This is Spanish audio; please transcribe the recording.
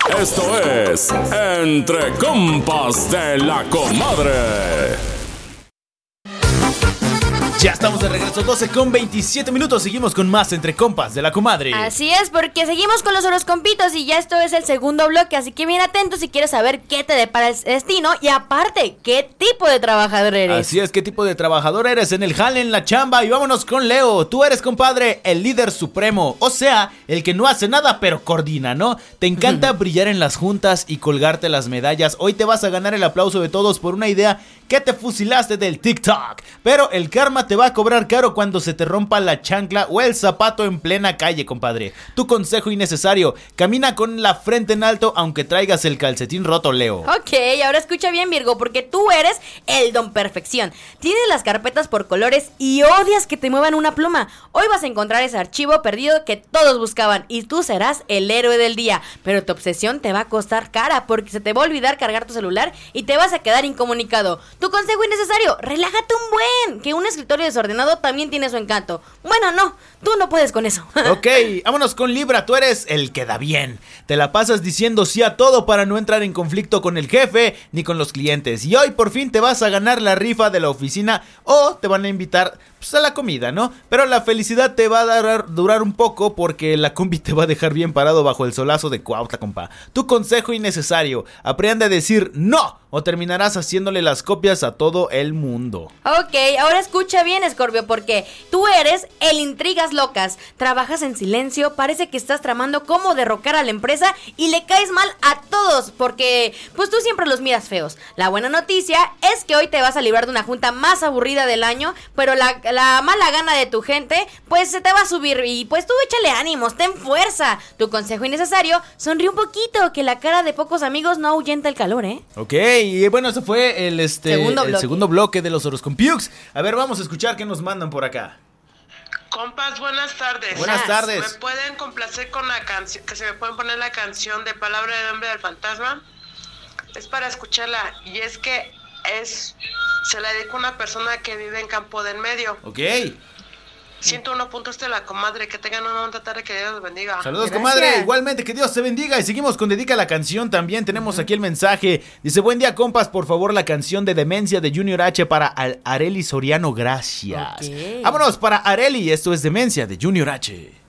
Esto es Entre Compas de la Comadre. Ya estamos de regreso, 12:27. Seguimos con más Entre Compas de la Comadre. Así es, porque seguimos con los horoscopitos y ya esto es el segundo bloque, así que bien atento si quieres saber qué te depara el destino y aparte, qué tipo de trabajador eres. Así es, qué tipo de trabajador eres en el jale, en la chamba. Y vámonos con Leo. Tú eres, compadre, el líder supremo, o sea, el que no hace nada pero coordina, ¿no? Te encanta brillar en las juntas y colgarte las medallas. Hoy te vas a ganar el aplauso de todos por una idea que te fusilaste del TikTok, pero el karma te va a cobrar caro cuando se te rompa la chancla o el zapato en plena calle, compadre. Tu consejo innecesario: camina con la frente en alto aunque traigas el calcetín roto, Leo. Ok, ahora escucha bien, Virgo, porque tú eres el don perfección. Tienes las carpetas por colores y odias que te muevan una pluma. Hoy vas a encontrar ese archivo perdido que todos buscaban y tú serás el héroe del día, pero tu obsesión te va a costar cara porque se te va a olvidar cargar tu celular y te vas a quedar incomunicado. Tu consejo innecesario: relájate un buen, que un escritorio desordenado también tiene su encanto. Bueno, no, tú no puedes con eso. Ok, vámonos con Libra. Tú eres el que da bien. Te la pasas diciendo sí a todo para no entrar en conflicto con el jefe ni con los clientes. Y hoy por fin te vas a ganar la rifa de la oficina o te van a invitar pues, a la comida, ¿no? Pero la felicidad te va a durar un poco porque la combi te va a dejar bien parado bajo el solazo de Cuautla, compa. Tu consejo innecesario: aprende a decir no o terminarás haciéndole las copias a todo el mundo. Ok, ahora escucha bien, Escorpio, porque tú eres el intrigas locas. Trabajas en silencio, parece que estás tramando cómo derrocar a la empresa y le caes mal a todos porque pues tú siempre los miras feos. La buena noticia es que hoy te vas a librar de una junta más aburrida del año, pero la mala gana de tu gente pues se te va a subir y pues tú échale ánimos, ten fuerza. Tu consejo innecesario: sonríe un poquito, que la cara de pocos amigos no ahuyenta el calor, ¿eh? Ok, y bueno, eso fue el segundo bloque de los horoscopiux. A ver, vamos a escuchar qué nos mandan por acá. Compas, buenas tardes. Buenas tardes. ¿Me pueden complacer con la canción, que se me pueden poner la canción de Palabra del Hombre del Fantasma? Es para escucharla y es que se la dedico a una persona que vive en Campo del Medio. Ok. 101.3 de la Comadre, que tengan una bonita tarde, que Dios los bendiga. Saludos, Gracias. comadre, igualmente, que Dios te bendiga. Y seguimos con Dedica la canción. También tenemos aquí el mensaje. Dice: buen día, compas, por favor la canción de Demencia de Junior H para Areli Soriano, gracias. Ok. Vámonos para Areli, esto es Demencia de Junior H.